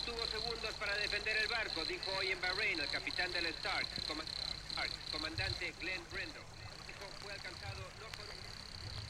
tuvo segundos para defender el barco, dijo hoy en Bahrein el capitán del Stark, comandante Glenn Brindle. Fue alcanzado no por un...